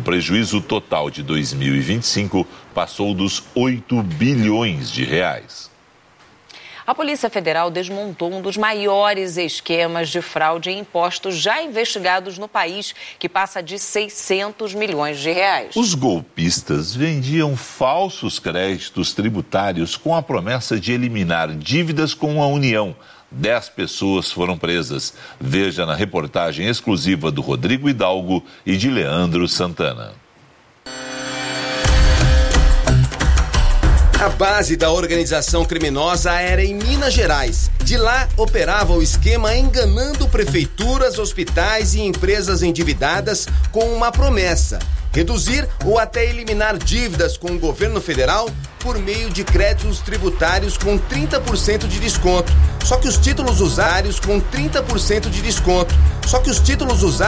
prejuízo total de 2025 passou dos 8 bilhões de reais. A Polícia Federal desmontou um dos maiores esquemas de fraude em impostos já investigados no país, que passa de 600 milhões de reais. Os golpistas vendiam falsos créditos tributários com a promessa de eliminar dívidas com a União. 10 pessoas foram presas. Veja na reportagem exclusiva do Rodrigo Hidalgo e de Leandro Santana. A base da organização criminosa era em Minas Gerais. De lá, operava o esquema enganando prefeituras, hospitais e empresas endividadas com uma promessa: reduzir ou até eliminar dívidas com o governo federal por meio de créditos tributários com 30% de desconto. Só que os títulos usuários com 30% de desconto.